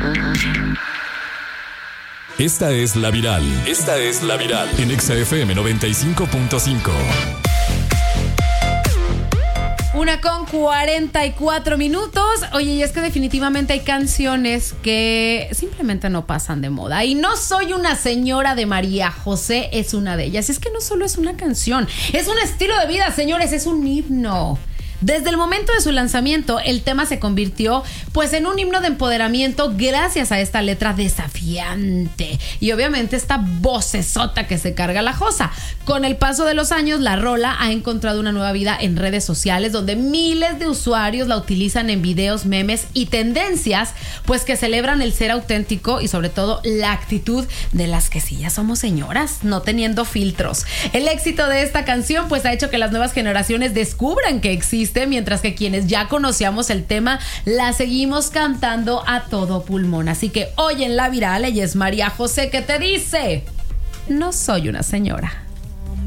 Esta es La Viral. Esta es La Viral. En Exa FM 95.5. 1:44. Oye, y es que definitivamente hay canciones que simplemente no pasan de moda. Y No Soy Una Señora de María José es una de ellas. Es que no solo es una canción, es un estilo de vida, señores, es un himno. Desde el momento de su lanzamiento, el tema se convirtió pues en un himno de empoderamiento gracias a esta letra desafiante y obviamente esta vocesota que se carga la Josa. Con el paso de los años, la rola ha encontrado una nueva vida en redes sociales donde miles de usuarios la utilizan en videos, memes y tendencias pues que celebran el ser auténtico y sobre todo la actitud de las que sí ya somos señoras, no teniendo filtros. El éxito de esta canción pues ha hecho que las nuevas generaciones descubran que existe, mientras que quienes ya conocíamos el tema la seguimos cantando a todo pulmón. Así que hoy en La Viral, ella es María José, que te dice: no soy una señora.